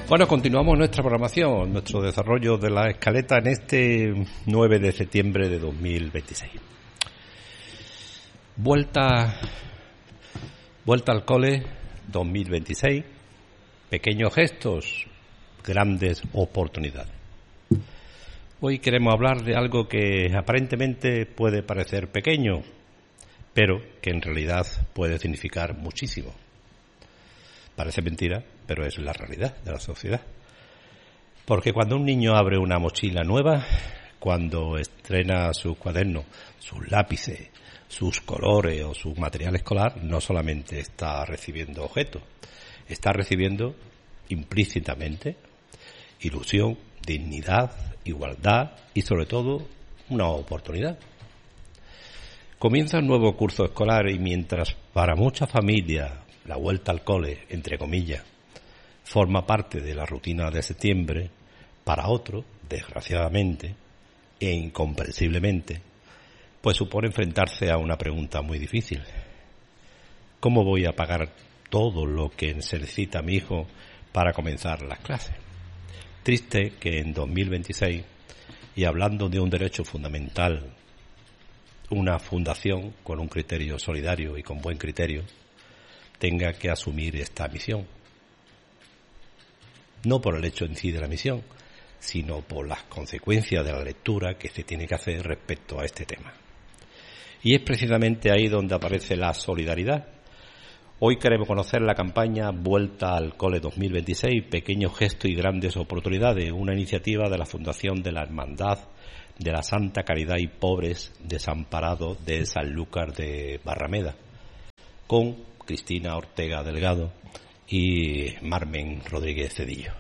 Bueno, continuamos nuestra programación, nuestro desarrollo de la escaleta en este 9 de septiembre de 2026. Vuelta al cole 2026, pequeños gestos, grandes oportunidades. Hoy queremos hablar de algo que aparentemente puede parecer pequeño, pero que en realidad puede significar muchísimo. Parece mentira, pero es la realidad de la sociedad. Porque cuando un niño abre una mochila nueva, cuando estrena sus cuadernos, sus lápices, sus colores o su material escolar, no solamente está recibiendo objetos, está recibiendo implícitamente ilusión, dignidad, igualdad y sobre todo una oportunidad. Comienza un nuevo curso escolar y mientras para muchas familias la vuelta al cole, entre comillas, forma parte de la rutina de septiembre, para otros, desgraciadamente e incomprensiblemente, pues supone enfrentarse a una pregunta muy difícil. ¿Cómo voy a pagar todo lo que se necesita mi hijo para comenzar las clases? Triste que en 2026, y hablando de un derecho fundamental, una fundación con un criterio solidario y con buen criterio, tenga que asumir esta misión. No por el hecho en sí de la misión, sino por las consecuencias de la lectura que se tiene que hacer respecto a este tema. Y es precisamente ahí donde aparece la solidaridad. Hoy queremos conocer la campaña Vuelta al Cole 2026, pequeños gestos y grandes oportunidades, una iniciativa de la Fundación de la Hermandad de la Santa Caridad y Pobres Desamparados de Sanlúcar de Barrameda, con Cristina Ortega Delgado y Marmen Rodríguez Cedillo.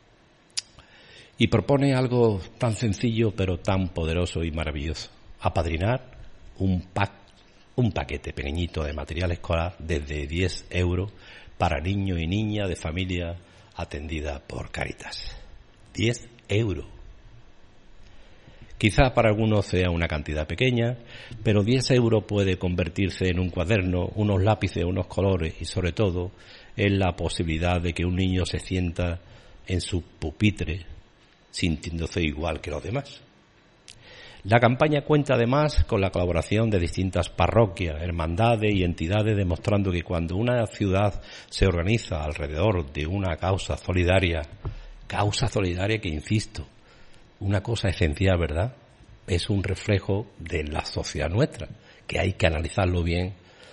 Y propone algo tan sencillo pero tan poderoso y maravilloso: apadrinar un paquete pequeñito de material escolar desde 10 euros para niños y niñas de familia atendida por Cáritas. 10 euros. Quizá para algunos sea una cantidad pequeña, pero 10 euros puede convertirse en un cuaderno, unos lápices, unos colores y sobre todo en la posibilidad de que un niño se sienta en su pupitre sintiéndose igual que los demás. La campaña cuenta además con la colaboración de distintas parroquias, hermandades y entidades, demostrando que cuando una ciudad se organiza alrededor de una causa solidaria que, insisto, una cosa esencial, ¿verdad?, es un reflejo de la sociedad nuestra, que hay que analizarlo bien,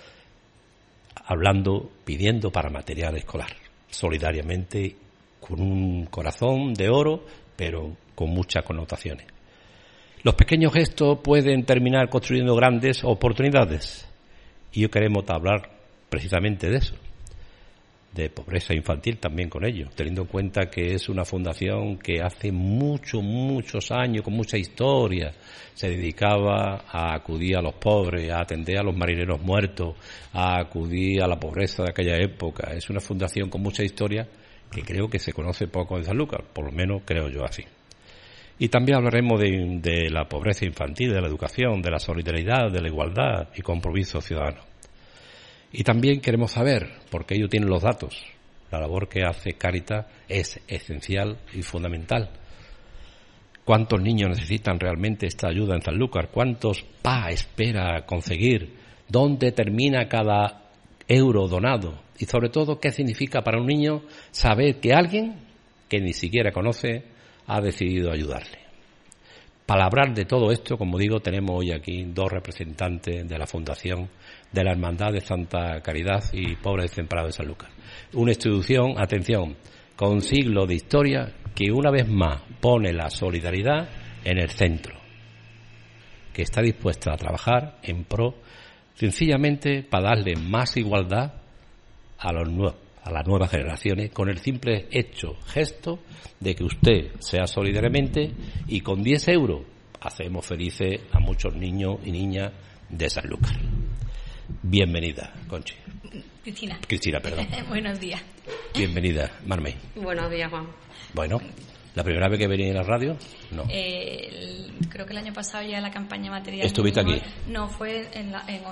pidiendo para material escolar, solidariamente, con un corazón de oro, pero con muchas connotaciones. Los pequeños gestos pueden terminar construyendo grandes oportunidades, y hoy queremos hablar precisamente de eso, de pobreza infantil también con ello, teniendo en cuenta que es una fundación que hace muchos años, con mucha historia, se dedicaba a acudir a los pobres, a atender a los marineros muertos, a acudir a la pobreza de aquella época. Es una fundación con mucha historia que creo que se conoce poco en Sanlúcar, por lo menos creo yo así. Y también hablaremos de la pobreza infantil, de la educación, de la solidaridad, de la igualdad y compromiso ciudadano. Y también queremos saber, porque ellos tienen los datos, la labor que hace Cáritas es esencial y fundamental. ¿Cuántos niños necesitan realmente esta ayuda en Sanlúcar? ¿Cuántos PA espera conseguir? ¿Dónde termina cada euro donado? Y sobre todo, ¿qué significa para un niño saber que alguien que ni siquiera conoce ha decidido ayudarle? Para hablar de todo esto, como digo, tenemos hoy aquí dos representantes de la Fundación de la Hermandad de Santa Caridad y Pobres Desamparados de Sanlúcar. Una institución, atención, con siglos de historia, que una vez más pone la solidaridad en el centro, que está dispuesta a trabajar en pro, sencillamente para darle más igualdad a las nuevas generaciones, con el simple gesto de que usted sea solidariamente, y con 10 euros hacemos felices a muchos niños y niñas de Sanlúcar. Bienvenida, Conchi. Cristina, perdón. Buenos días. Bienvenida, Marmey. Buenos días, Juan. Bueno, ¿la primera vez que venía en la radio? No. Creo que el año pasado ya la campaña material. ¿Estuviste aquí? No, fue en otra.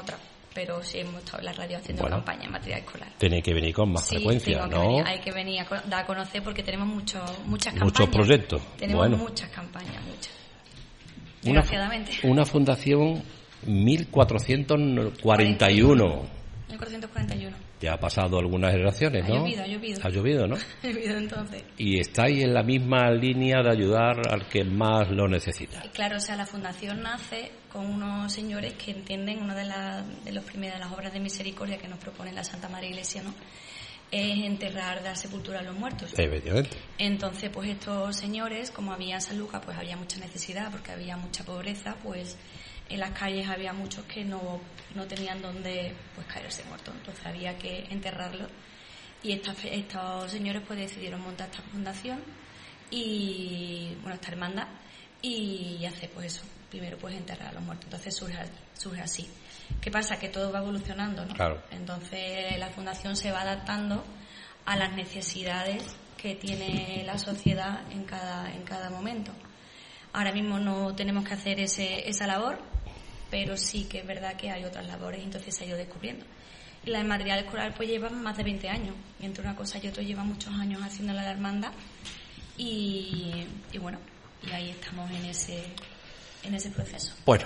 pero sí hemos estado en la radio haciendo campaña en material escolar. Tiene que venir con más frecuencia, ¿no? Hay que venir a dar a conocer porque tenemos muchas campañas. Muchos proyectos. Tenemos muchas campañas, muchas. Desgraciadamente. Una fundación 1441. 1441. Ya ha pasado algunas generaciones, ¿no? Ha llovido. Ha llovido, ¿no? Ha llovido entonces. Y estáis en la misma línea de ayudar al que más lo necesita. Claro, o sea, la fundación nace con unos señores que entienden una de las obras de misericordia que nos propone la Santa Madre Iglesia, ¿no? Es enterrar, dar sepultura a los muertos. Efectivamente. Entonces, pues estos señores, como había en San Lucas, pues había mucha necesidad porque había mucha pobreza, pues en las calles había muchos que no tenían dónde pues caerse muertos, entonces había que enterrarlos y estos señores pues decidieron montar esta fundación y esta hermandad y hacer pues eso, primero pues enterrar a los muertos, entonces surge así. ¿Qué pasa? Que todo va evolucionando, ¿no? Claro. Entonces la fundación se va adaptando a las necesidades que tiene la sociedad en cada momento. Ahora mismo no tenemos que hacer esa labor, pero sí que es verdad que hay otras labores y entonces se ha ido descubriendo. Y la de material escolar pues lleva más de 20 años, y entre una cosa y otra lleva muchos años haciéndola la hermandad y bueno, y ahí estamos en ese proceso. Bueno,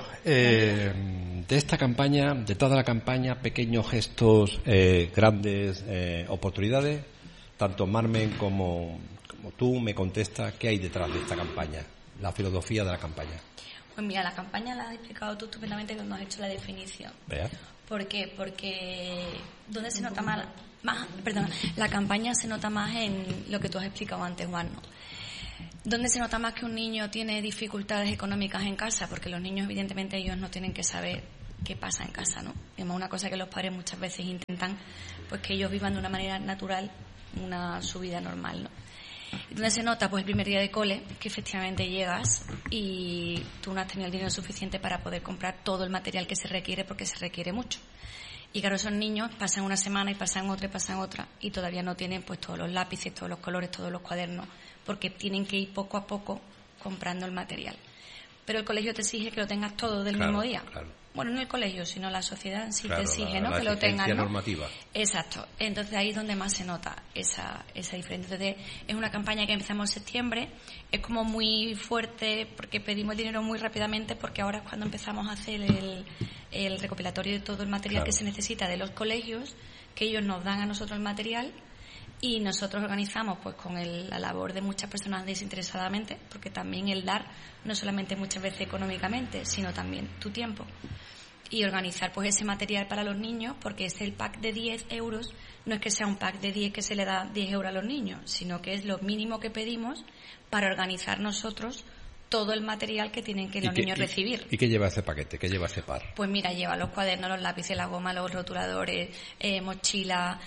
de esta campaña, de toda la campaña, pequeños gestos, grandes oportunidades, tanto Marmen como tú me contestas qué hay detrás de esta campaña, la filosofía de la campaña. Pues mira, la campaña la has explicado tú estupendamente cuando has hecho la definición. ¿Vea? ¿Por qué? Porque ¿dónde se nota más? La campaña se nota más en lo que tú has explicado antes, Juan, ¿no? ¿Dónde se nota más que un niño tiene dificultades económicas en casa? Porque los niños, evidentemente, ellos no tienen que saber qué pasa en casa, ¿no? Es una cosa que los padres muchas veces intentan, pues que ellos vivan de una manera natural su vida normal, ¿no? ¿Dónde se nota? Pues el primer día de cole, que efectivamente llegas y tú no has tenido el dinero suficiente para poder comprar todo el material que se requiere, porque se requiere mucho. Y claro, esos niños pasan una semana y pasan otra y todavía no tienen pues todos los lápices, todos los colores, todos los cuadernos, porque tienen que ir poco a poco comprando el material. Pero el colegio te exige que lo tengas todo del mismo día. Claro. Bueno, no el colegio, sino la sociedad en sí te exige, ¿no? Que lo tengas, ¿no? Normativa. Exacto. Entonces ahí es donde más se nota esa diferencia. Entonces es una campaña que empezamos en septiembre, es como muy fuerte porque pedimos el dinero muy rápidamente, porque ahora es cuando empezamos a hacer el recopilatorio de todo el material que se necesita de los colegios, que ellos nos dan a nosotros el material y nosotros organizamos pues con la labor de muchas personas desinteresadamente, porque también el dar no solamente muchas veces económicamente, sino también tu tiempo, y organizar pues ese material para los niños, porque es el pack de 10 euros, no es que sea un pack de 10 que se le da 10 euros a los niños, sino que es lo mínimo que pedimos para organizar nosotros todo el material que tienen que los niños recibir. ¿Y qué lleva ese paquete? ¿Qué lleva ese par? Pues mira, lleva los cuadernos, los lápices, la goma, los rotuladores, mochila,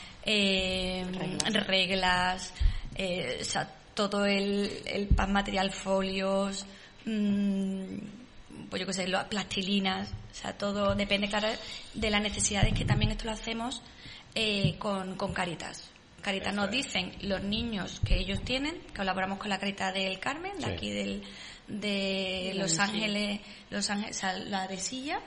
reglas, o sea, todo el pan material, folios, pues yo qué sé, plastilinas, o sea, todo depende, claro, de las necesidades, que también esto lo hacemos con Cáritas. Cáritas nos dicen los niños que ellos tienen, que colaboramos con la Cáritas del Carmen, de aquí de Los Ángeles, o sea, la de Silla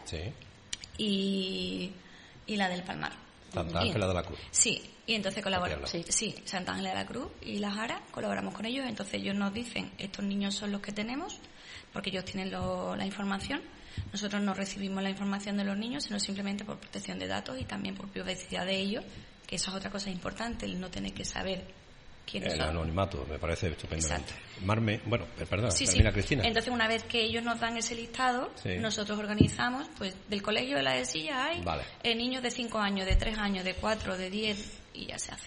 y la del Palmar. Santa Ángela de la Cruz. Sí, y entonces colaboramos. Sí, Santa Ángela de la Cruz y La Jara, colaboramos con ellos. Entonces ellos nos dicen, estos niños son los que tenemos, porque ellos tienen la información. Nosotros no recibimos la información de los niños, sino simplemente por protección de datos y también por privacidad de ellos, que eso es otra cosa importante, el no tener que saber quiénes son. El anonimato, me parece estupendamente. Perdón, termina Cristina. Entonces, una vez que ellos nos dan ese listado, nosotros organizamos, pues del colegio de la de Silla hay niños de 5 años, de 3 años, de 4, de 10, y ya se hace.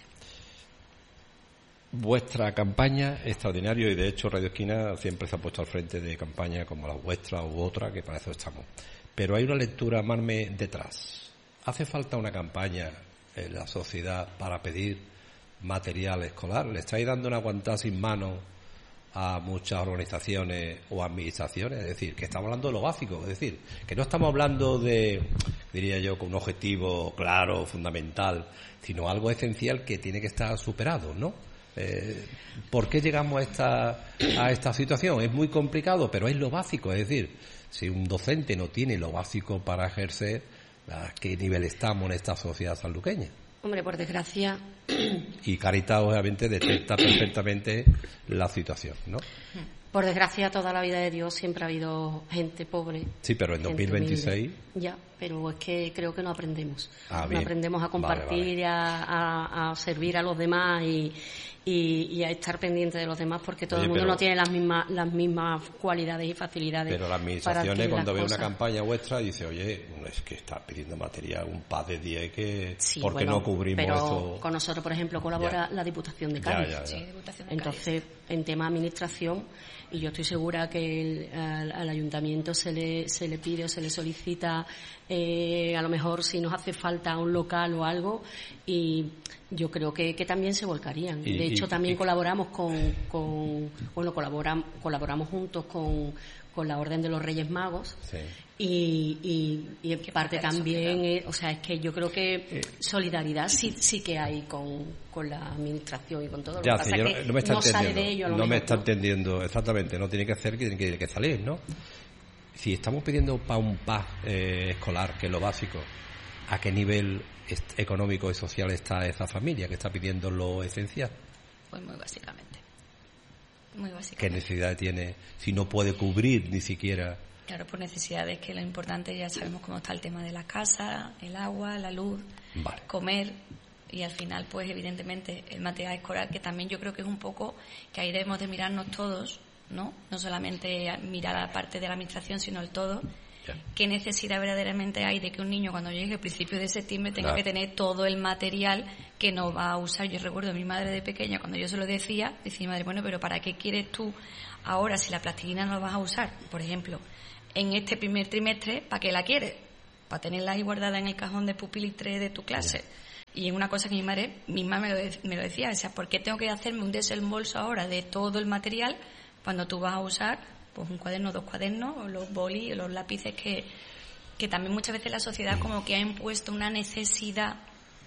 Vuestra campaña extraordinaria, y de hecho Radio Esquina siempre se ha puesto al frente de campañas como la vuestra u otra, que para eso estamos. Pero hay una lectura, Marme, detrás. ¿Hace falta una campaña en la sociedad para pedir material escolar? ¿Le estáis dando una aguantada sin mano a muchas organizaciones o administraciones? Es decir, que estamos hablando de lo básico, es decir, que no estamos hablando de, diría yo, con un objetivo claro, fundamental, sino algo esencial que tiene que estar superado, ¿no? ¿Por qué llegamos a esta situación? Es muy complicado, pero es lo básico. Es decir, si un docente no tiene lo básico para ejercer, ¿A qué nivel estamos en esta sociedad sanluqueña? Hombre, por desgracia... Y Cáritas obviamente detecta perfectamente la situación, ¿no? Por desgracia, toda la vida de Dios siempre ha habido gente pobre. Sí, pero en 2026... Ya, pero es que creo que no aprendemos. No aprendemos a compartir, vale. A servir a los demás y a estar pendiente de los demás, porque todo el mundo no tiene las mismas cualidades y facilidades. Pero las administraciones, cuando ve una campaña vuestra, dice, oye, es que está pidiendo material, un PAS de 10 que... Sí, ¿por qué no cubrimos pero esto? Con nosotros, por ejemplo, colabora la Diputación de Cádiz. Sí, Diputación de Entonces, Cádiz. En tema administración, y yo estoy segura que al ayuntamiento se le pide o se le solicita a lo mejor si nos hace falta un local o algo, y yo creo que también se volcarían. De hecho, también colaboramos colaboramos juntos con la Orden de los Reyes Magos. Sí. Y en parte también, o sea, es que yo creo que solidaridad sí que hay con la administración y con todo. Lo que pasa es que no sale de ello. No me está entendiendo exactamente, no tiene que hacer, tiene que salir, ¿no? Si estamos pidiendo para un PAS escolar, que es lo básico, ¿a qué nivel económico y social está esa familia que está pidiendo lo esencial? Pues muy básicamente. Muy básicamente. ¿Qué necesidad tiene si no puede cubrir ni siquiera? Claro, por necesidades, que lo importante, ya sabemos cómo está el tema de la casa, el agua, la luz, vale. Comer, y al final, pues evidentemente, el material escolar, que también yo creo que es un poco que ahí debemos de mirarnos todos, ¿no? No solamente mirar la parte de la administración, sino el todo. Yeah. ¿Qué necesidad verdaderamente hay de que un niño, cuando llegue a principios de septiembre, tenga que tener todo el material que no va a usar? Yo recuerdo a mi madre de pequeña, cuando yo se lo decía mi madre, bueno, pero ¿para qué quieres tú ahora, si la plastilina no la vas a usar, por ejemplo, en este primer trimestre, ¿para qué la quieres? Para tenerla ahí guardada en el cajón de pupitre de tu clase. Yeah. Y es una cosa que mi madre misma me lo decía, o sea, ¿por qué tengo que hacerme un desembolso ahora de todo el material cuando tú vas a usar pues un cuaderno, 2 cuadernos, o los bolis, o los lápices, que también muchas veces la sociedad como que ha impuesto una necesidad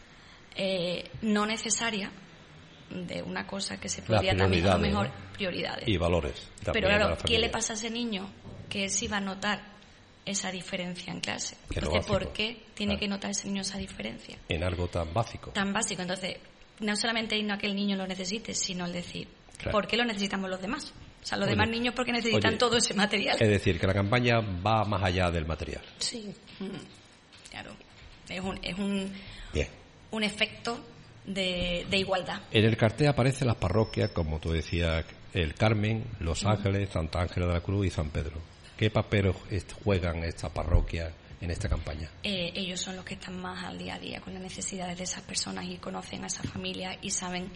no necesaria de una cosa que se podría también, a lo mejor, prioridades. Y valores. Pero claro, ¿qué le pasa a ese niño? Que él sí va a notar esa diferencia en clase. Entonces, ¿por qué tiene que notar ese niño esa diferencia? En algo tan básico. Tan básico. Entonces, no solamente irnos a que el niño lo necesite, sino el decir, ¿por qué lo necesitamos los demás? O sea, los demás niños porque necesitan todo ese material. Es decir, que la campaña va más allá del material. Sí, claro. Es un efecto de igualdad. En el cartel aparecen las parroquias, como tú decías, el Carmen, Los Ángeles, Santa Ángela de la Cruz y San Pedro. ¿Qué papel juegan estas parroquias en esta campaña? Ellos son los que están más al día a día con las necesidades de esas personas y conocen a esas familias y saben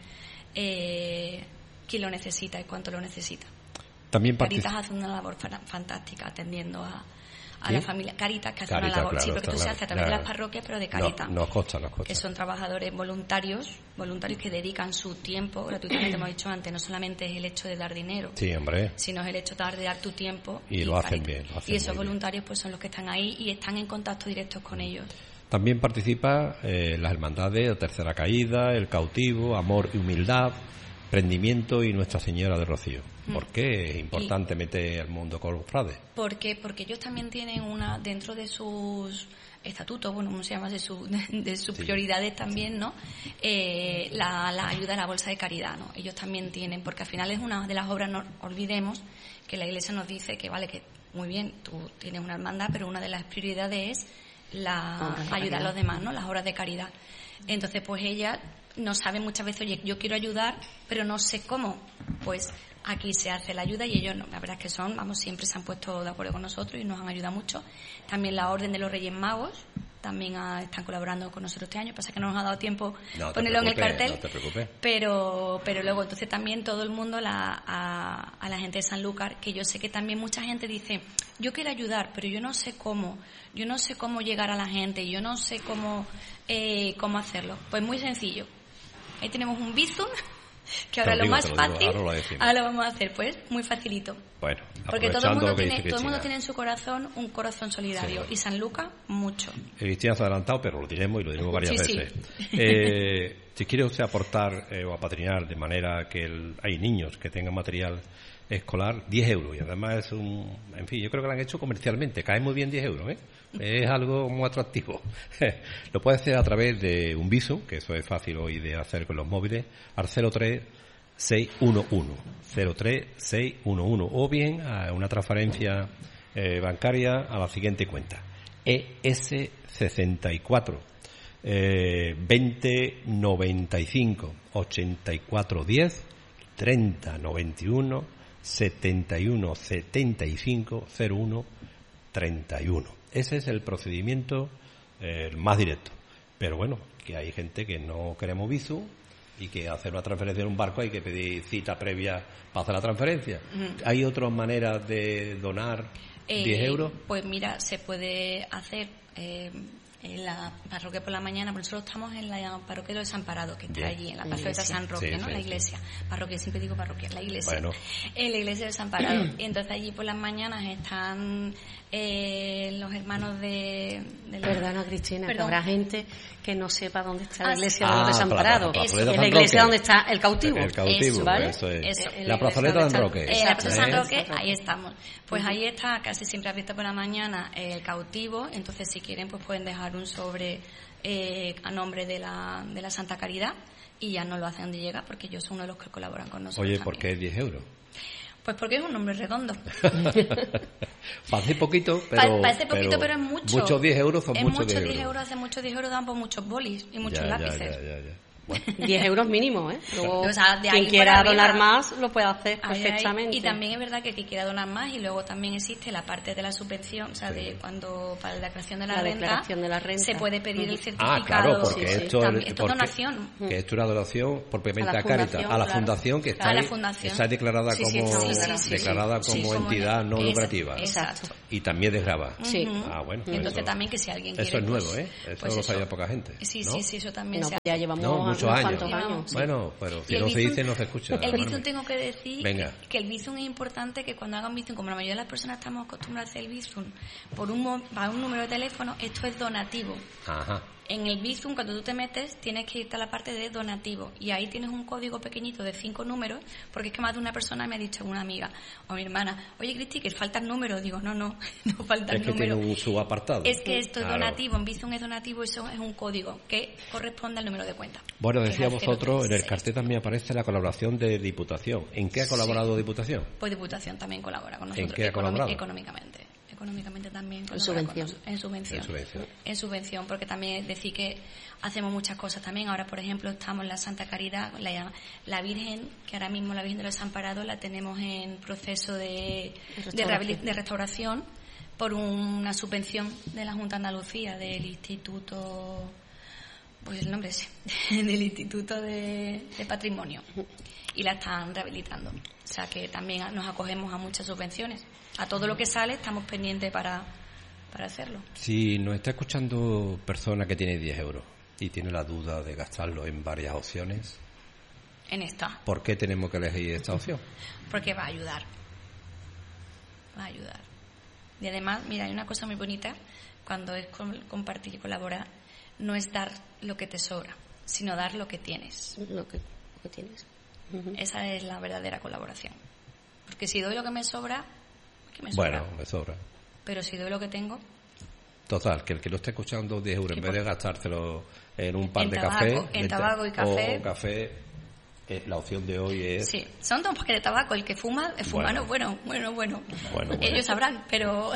quién lo necesita y cuánto lo necesita. También Cáritas hace una labor fantástica atendiendo a la familia. Cáritas, que hace una labor, claro, sí, porque se hace a través de las parroquias, pero de Cáritas. Nos consta. Que son trabajadores voluntarios que dedican su tiempo gratuitamente, hemos dicho antes, no solamente es el hecho de dar dinero, sí, hombre, sino es el hecho de dar tu tiempo. Y lo hacen bien. Y esos voluntarios pues son los que están ahí y están en contacto directo con ellos. También participa las hermandades de Tercera Caída, El Cautivo, Amor y Humildad, Prendimiento y Nuestra Señora de Rocío. ¿Por qué es importante meter al mundo cofrade? Porque ellos también tienen dentro de sus estatutos, bueno, ¿cómo se llama? De sus prioridades también, ¿no? La ayuda a la bolsa de caridad, ¿no? Ellos también tienen, porque al final es una de las obras, no olvidemos que la Iglesia nos dice que vale, que muy bien, tú tienes una hermandad, pero una de las prioridades es la ayuda a los demás, ¿no? Las obras de caridad. Entonces, pues ellas no saben muchas veces, oye, yo quiero ayudar, pero no sé cómo. Pues aquí se hace la ayuda y ellos, la verdad es que siempre se han puesto de acuerdo con nosotros y nos han ayudado mucho. También la Orden de los Reyes Magos también están colaborando con nosotros este año. Pasa que no nos ha dado tiempo ponerlo en el cartel. No te preocupes. Pero luego, entonces también todo el mundo, a la gente de Sanlúcar, que yo sé que también mucha gente dice, yo quiero ayudar, pero yo no sé cómo llegar a la gente, yo no sé cómo hacerlo. Pues muy sencillo. Ahí tenemos un Bizum, que ahora es lo más fácil. Ahora lo vamos a hacer, pues, muy facilito. Bueno, porque todo el mundo tiene en su corazón un corazón solidario. Sí. Y Sanlúcar, mucho. Cristian se ha adelantado, pero lo diremos y lo diremos varias veces. si quiere usted aportar o apadrinar de manera que hay niños que tengan material escolar, 10 euros. Y además es en fin, yo creo que lo han hecho comercialmente. Cae muy bien 10 euros, ¿eh? Es algo muy atractivo. Lo puede hacer a través de un Bizum, que eso es fácil hoy de hacer con los móviles, al 03611, o bien a una transferencia bancaria a la siguiente cuenta: ES64 2095 8410 3091 7175 01 31. Ese es el procedimiento más directo. Pero bueno, que hay gente que no queremos Bizum y que hacer una transferencia en un barco hay que pedir cita previa para hacer la transferencia. ¿Hay otras maneras de donar 10 euros? Pues mira, se puede hacer en la parroquia por la mañana, porque nosotros estamos en la parroquia de Desamparados, que está allí, en la parroquia de San Roque, ¿no? La iglesia. Parroquia, siempre digo parroquia, la iglesia. Bueno. En la iglesia de Desamparados. Y entonces allí por las mañanas están los hermanos de Perdona, Cristina, que Perdón. habrá gente que no sepa dónde está la iglesia de los claro, Desamparados. la Es plazoleta la San iglesia Roque. donde está el cautivo. El cautivo, Eso, ¿vale? eso es. Eso. La plazoleta de San Roque. La plaza de San Roque, Exacto. ahí estamos. Pues ahí está, casi siempre abierto por la mañana, el cautivo. Entonces, si quieren, pues pueden dejar un sobre a nombre de la Santa Caridad y ya nos lo hacen donde llega, porque ellos son uno de los que colaboran con nosotros. Oye, también. ¿por qué 10 euros? Pues porque es un nombre redondo. Parece poquito, pero... Parece poquito, pero es mucho. Muchos 10 euros son es muchos mucho 10 euros. Hace muchos 10 euros dan por muchos bolis y muchos lápices. Ya. Bueno, 10 euros mínimo, ¿eh? Luego, O sea, de ahí quien quiera para arriba. donar más lo puede hacer Ahí, perfectamente. y también es verdad que el que quiera donar más, y luego también existe la parte de la subvención, o sea, de cuando para la declaración de la declaración de la renta se puede pedir el certificado. claro, porque Sí, sí. esto También, esto es porque- donación. que esto es una donación propiamente A la a Cáritas, fundación, a la claro. fundación que está, A la ahí, fundación. está declarada Sí, sí, como, está declarada. declarada Sí, como como entidad no exacto, lucrativa. exacto. Y también desgrava. Sí. Ah, bueno. Entonces eso- también que si alguien Eso quiere... es nuevo, pues- ¿eh? Eso pues lo sabía poca gente. Sí, ¿no? sí, eso también No, se pues ya llevamos No, muchos unos años. cuantos años. sí. Bueno, pero Y si el no se Bizum- dice, no se escucha. El Bizum Norma. tengo que decir Venga. que el Bizum es importante, que cuando hagan Bizum, como la mayoría de las personas estamos acostumbradas a hacer el Bizum para un número de teléfono, esto es donativo. Ajá. En el Bizum, cuando tú te metes, tienes que irte a la parte de donativo y ahí tienes un código pequeñito de 5 números, porque es que más de una persona me ha dicho, una amiga o mi hermana, oye Cristi, que faltan números. Digo, no faltan Es que tiene números. un subapartado. Es que esto es Claro. donativo, en Bizum es donativo, eso es un código que corresponde al número de cuenta. Bueno, que es decía el vosotros, en el 036. cartel también aparece la colaboración de Diputación. ¿En qué ha colaborado Diputación? Pues Diputación también colabora con ¿En nosotros. qué ha colaborado? Económicamente también. En colabora subvención. con en subvención. En subvención. En subvención, porque también es decir que hacemos muchas cosas también. Ahora, por ejemplo, estamos en la Santa Caridad, la Virgen, que ahora mismo la Virgen de los Desamparados la tenemos en proceso de restauración por una subvención de la Junta de Andalucía, del Instituto... Pues el nombre ese, del Instituto de Patrimonio, y la están rehabilitando. O sea que también nos acogemos a muchas subvenciones. A todo lo que sale estamos pendientes para hacerlo. Si nos está escuchando persona que tiene 10 euros y tiene la duda de gastarlo en varias opciones, En esta, ¿por qué tenemos que elegir esta opción? porque va a ayudar. Va a ayudar. Y además, mira, hay una cosa muy bonita cuando es compartir y colaborar. No es dar lo que te sobra, sino dar lo que tienes. Lo que tienes. Esa es la verdadera colaboración. Porque si doy lo que me sobra, ¿qué me sobra? Bueno, me sobra. Pero si doy lo que tengo, Total, que el que lo esté escuchando 10 euros, en vez de gastárselo en un par En de tabaco, café... en tabaco y café. O café, la opción de hoy es... sí, son dos paquetes de tabaco. El que fuma, bueno. Bueno. Ellos sabrán, pero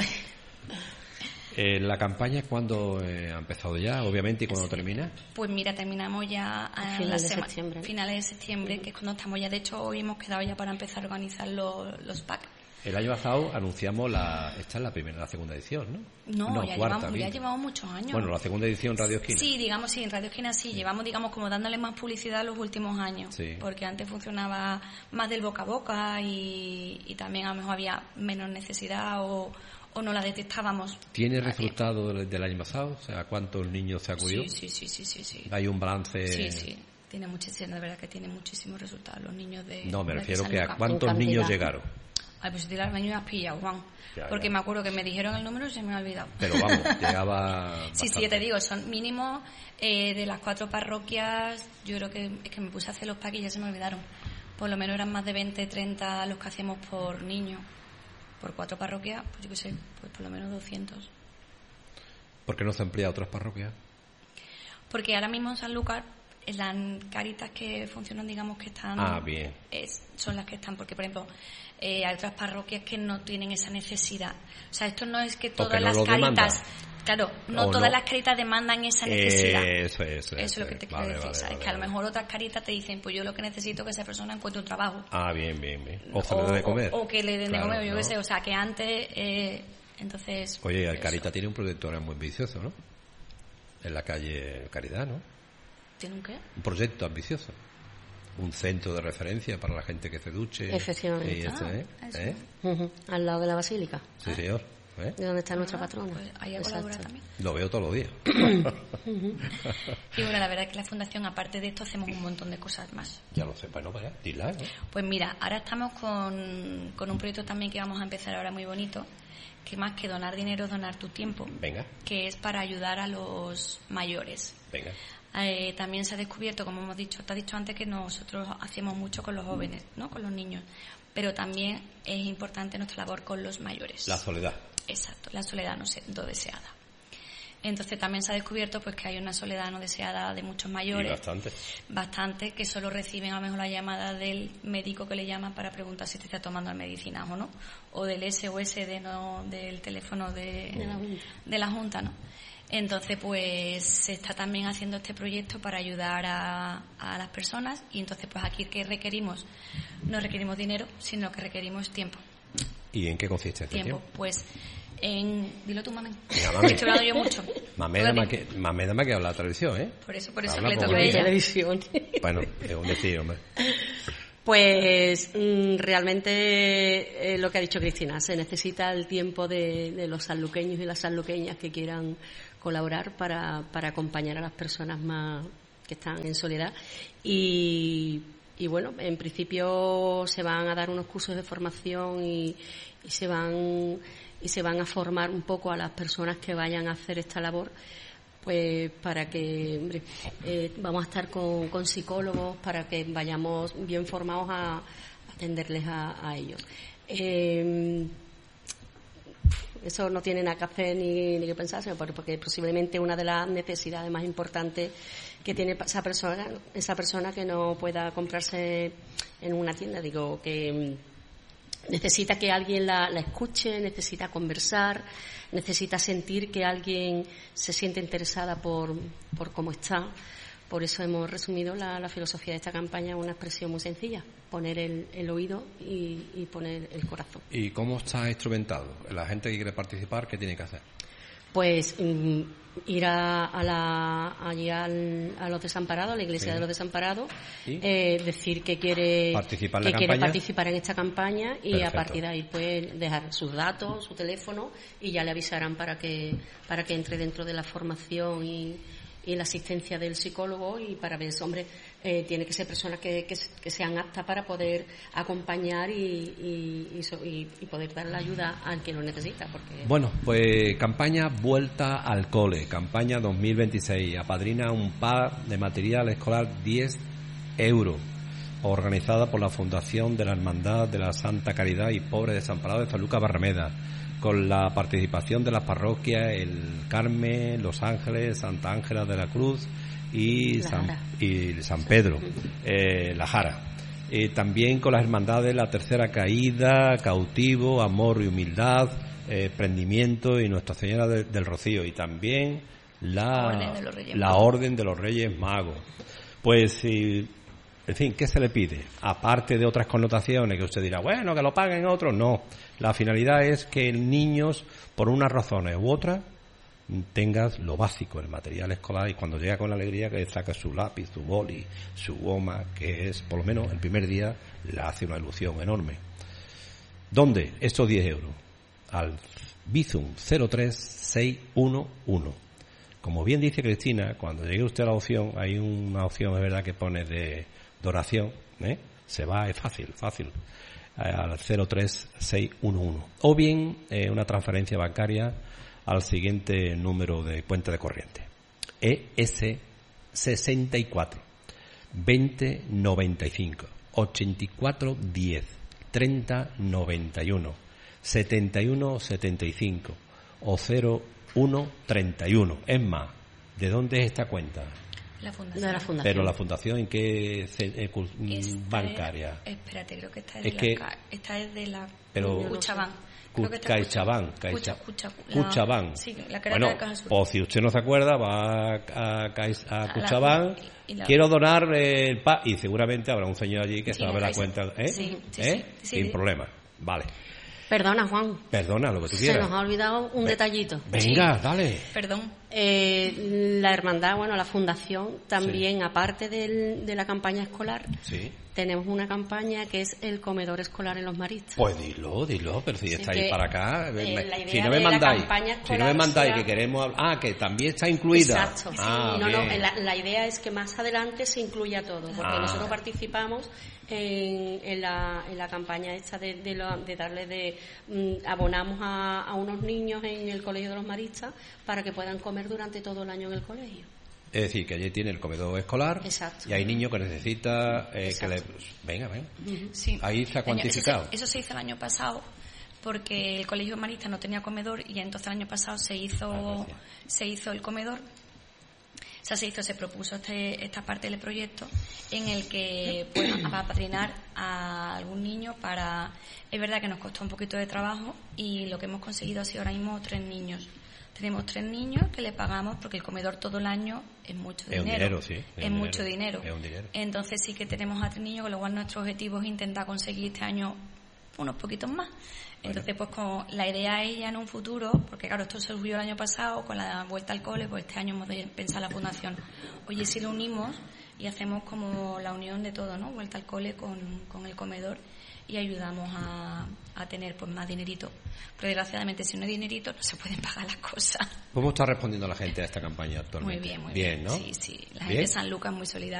¿La campaña cuándo ha empezado ya, obviamente, y cuándo termina? pues mira, terminamos ya a Finales de septiembre. finales de septiembre, que es cuando estamos ya. De hecho, hoy hemos quedado ya para empezar a organizar los packs. El año pasado anunciamos esta es la segunda edición, ¿no? No, ya cuarta, llevamos, ya bien. llevamos muchos años. Bueno, la segunda edición Radio Esquina. Sí, digamos, sí, en Radio Esquina sí, llevamos, digamos, como dándole más publicidad los últimos años, Sí. porque antes funcionaba más del boca a boca y también a lo mejor había menos necesidad o no la detectábamos. ¿Tiene a tiempo. resultado del año pasado? O sea, ¿cuántos niños se acudió? Sí. ¿Hay un balance? Sí. Tiene muchísimo, de verdad que tiene muchísimos resultados los niños de... No, me de refiero San que a Lucas. cuántos En niños cantidad. llegaron. Ay, pues si te las me has pillado, Juan. Porque me acuerdo que me dijeron el número y se me ha olvidado. Pero vamos, llegaba... Sí, ya te digo, son mínimo de las 4 parroquias, yo creo que es que me puse a hacer los packs y ya se me olvidaron. Por lo menos eran más de 20, 30 los que hacíamos por niño. Por 4 parroquias, pues yo qué sé, pues por lo menos 200. ¿Por qué no se amplía a otras parroquias? Porque ahora mismo en Sanlúcar, las caritas que funcionan, digamos, que están... bien. Son las que están, porque, por ejemplo, hay otras parroquias que no tienen esa necesidad. O sea, esto no es que todas las caritas... Claro, no todas las caritas demandan esa necesidad. Eso es lo que te quiero decir. ¿Sabes? Que a lo mejor otras caritas te dicen, pues yo lo que necesito es que esa persona encuentre un trabajo. Bien. O que le den de comer. O que le den de comer, yo qué sé. O sea, que antes... entonces... Oye, el Carita tiene un proyecto ahora muy ambicioso, ¿no? En la calle Caridad, ¿no? ¿Tiene un qué? Un proyecto ambicioso. Un centro de referencia para la gente que se duche. Efectivamente. Al lado de la basílica. Sí, señor. ¿De dónde está nuestra patrona? Pues ahí a colaborar también. Lo veo todos los días. Y bueno, la verdad es que la fundación, aparte de esto, hacemos un montón de cosas más. Ya lo sé, bueno, vaya, dila, ¿no? Pues mira, ahora estamos con un proyecto también que vamos a empezar ahora muy bonito, que más que donar dinero es donar tu tiempo. Venga. Que es para ayudar a los mayores. Venga. También se ha descubierto, como hemos dicho, te has dicho antes que nosotros hacemos mucho con los jóvenes, ¿no? Con los niños. Pero también es importante nuestra labor con los mayores. La soledad. Exacto, la soledad no deseada. Entonces también se ha descubierto pues que hay una soledad no deseada de muchos mayores. Y bastante, que solo reciben a lo mejor la llamada del médico que le llama para preguntar si te está tomando las medicinas o no, o del SOS del teléfono de la Junta, ¿no? Entonces pues se está también haciendo este proyecto para ayudar a las personas, y entonces pues aquí que requerimos, no requerimos dinero, sino que requerimos tiempo. ¿Y en qué consiste este tiempo? Pues dilo tú, mami. Mami. Estoy hablando yo mucho. Mameda me que habla la televisión, ¿eh? Por eso Habla le toca a ella. Televisión. Bueno, es un decir, hombre. Pues realmente lo que ha dicho Cristina, se necesita el tiempo de los sanluqueños y las sanluqueñas que quieran colaborar para acompañar a las personas más que están en soledad. Y bueno, en principio se van a dar unos cursos de formación y se van a formar un poco a las personas que vayan a hacer esta labor, pues para que, hombre, vamos a estar con psicólogos para que vayamos bien formados a atenderles a ellos. Eso no tiene nada que hacer ni que pensarse, porque posiblemente una de las necesidades más importantes que tiene esa persona que no pueda comprarse en una tienda, digo, que necesita que alguien la escuche, necesita conversar, necesita sentir que alguien se siente interesada por cómo está. Por eso hemos resumido la filosofía de esta campaña en una expresión muy sencilla: poner el oído y poner el corazón. ¿Y cómo está instrumentado? La gente que quiere participar, ¿qué tiene que hacer? Pues ir allí a los desamparados, a la iglesia de los desamparados, decir que quiere participar en esta campaña y Perfecto. A partir de ahí pues dejar sus datos, su teléfono, y ya le avisarán para que entre dentro de la formación y la asistencia del psicólogo, y para ver, hombre, tiene que ser personas que sean aptas para poder acompañar y poder dar la ayuda al que lo necesita. Porque... Bueno, pues campaña Vuelta al Cole, campaña 2026, apadrina un par de material escolar 10 euros, organizada por la Fundación de la Hermandad de la Santa Caridad y Pobres Desamparados de Sanlúcar Barrameda, con la participación de las parroquias El Carmen, Los Ángeles, Santa Ángela de la Cruz y San Pedro, La Jara. También con las hermandades La Tercera Caída, Cautivo, Amor y Humildad, Prendimiento y Nuestra Señora del Rocío, y también la Orden de los Reyes Magos. Pues en fin, ¿qué se le pide? Aparte de otras connotaciones que usted dirá, bueno, que lo paguen otros, no. La finalidad es que niños, por unas razones u otras, tengas lo básico, el material escolar, y cuando llega con alegría que saca su lápiz, su boli, su goma, que es, por lo menos, el primer día le hace una ilusión enorme. ¿Dónde? Estos 10 euros. Al Bizum 03611. Como bien dice Cristina, cuando llegue usted a la opción, hay una opción, es verdad, que pone de oración, se va, es fácil. al 03611, o bien una transferencia bancaria al siguiente número de cuenta de corriente: ES 64 20 95 84 10 30 91 71 75 o 01 31. Es más, ¿de dónde es esta cuenta? La fundación. De la fundación. Pero la fundación, ¿en qué bancaria? Espérate, creo que esta es de la Cuchabán. CaixaBank. Cuchabán. Sí, la que bueno, era de Caja Sur. pues si usted no se acuerda, va a Cuchabán. Quiero donar el y seguramente habrá un señor allí que sabe la cuenta. Sí, sin problema. Vale. Perdona, Juan. Perdona, lo que tú quieras. Se nos ha olvidado un detallito. Venga, dale. Perdón. La hermandad, la fundación, también, aparte de la campaña escolar, tenemos una campaña que es el comedor escolar en Los Maristas. Pues dilo, pero si estáis para acá, si no me mandáis que queremos que también está incluida. Exacto. La idea es que más adelante se incluya todo, porque nosotros participamos en la campaña esta de darle abonamos a unos niños en el Colegio de los Maristas para que puedan comer durante todo el año en el colegio. Es decir, que allí tiene el comedor escolar. Exacto. Y hay niños que necesitan que le... Venga. Sí. Ahí se ha cuantificado. Eso se hizo el año pasado porque el Colegio Marista no tenía comedor y entonces el año pasado se hizo el comedor. O sea, se propuso esta parte del proyecto en el que va a apadrinar a algún niño para... Es verdad que nos costó un poquito de trabajo y lo que hemos conseguido ha sido ahora mismo 3 niños. Tenemos 3 niños que le pagamos porque el comedor todo el año es mucho dinero. Es mucho dinero. Entonces sí que tenemos a 3 niños, con lo cual nuestro objetivo es intentar conseguir este año unos poquitos más. Entonces, pues con la idea es ya en un futuro, porque claro, esto se surgió el año pasado con la vuelta al cole, pues este año hemos de pensar la fundación. Oye, si lo unimos y hacemos como la unión de todo, ¿no? Vuelta al cole con el comedor y ayudamos a tener pues más dinerito. Pero desgraciadamente si no hay dinerito no se pueden pagar las cosas. ¿Cómo está respondiendo la gente a esta campaña actualmente? Muy bien, ¿no? Sí, la gente de San Lucas es muy solidaria.